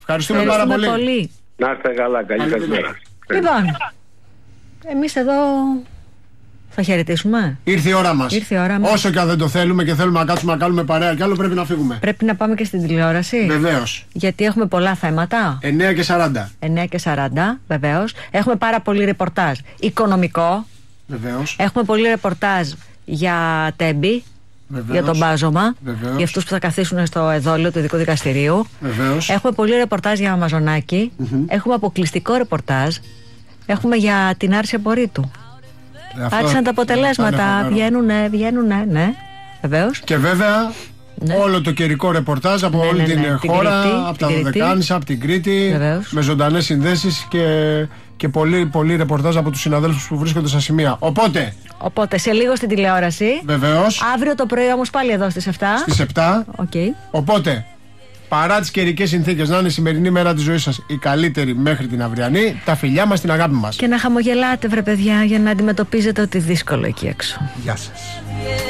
Ευχαριστούμε πάρα πολύ. Να είστε καλά, καλή καλημέρα. Λοιπόν, εμείς εδώ θα χαιρετήσουμε. Ήρθε η ώρα μας. Όσο και αν δεν το θέλουμε και θέλουμε να κάτσουμε να κάνουμε παρέα κι άλλο, πρέπει να φύγουμε. Πρέπει να πάμε και στην τηλεόραση. Βεβαίως. Γιατί έχουμε πολλά θέματα. 9:40. 9:40, βεβαίως. Έχουμε πάρα πολύ ρεπορτάζ οικονομικό. Βεβαίως. Έχουμε πολύ ρεπορτάζ για Τέμπη. Βεβαίως. Για τον μπάζωμα. Βεβαίως. Για αυτούς που θα καθίσουν στο εδόλιο του ειδικού δικαστηρίου. Βεβαίως. Έχουμε πολύ ρεπορτάζ για Αμαζονάκι. Έχουμε αποκλειστικό ρεπορτάζ. Έχουμε για την άρση απορρίτου. Άρχισαν τα αποτελέσματα. Βγαίνουνε, ναι. Βεβαίως. Και βέβαια όλο το καιρικό ρεπορτάζ από όλη την χώρα, Κρήτη, από τα Δωδεκάνησα, από την Κρήτη. Βεβαίως. Με ζωντανές συνδέσεις και πολύ ρεπορτάζ από τους συναδέλφους που βρίσκονται στα σημεία. Οπότε σε λίγο στην τηλεόραση. Βεβαίως. Αύριο το πρωί όμως πάλι εδώ στις 7. Στις 7. Okay. Οπότε, παρά τις καιρικές συνθήκες, να είναι η σημερινή μέρα της ζωής σας η καλύτερη μέχρι την αυριανή, τα φιλιά μας, την αγάπη μας. Και να χαμογελάτε, βρε παιδιά, για να αντιμετωπίζετε ό,τι δύσκολο εκεί έξω. Γεια σας.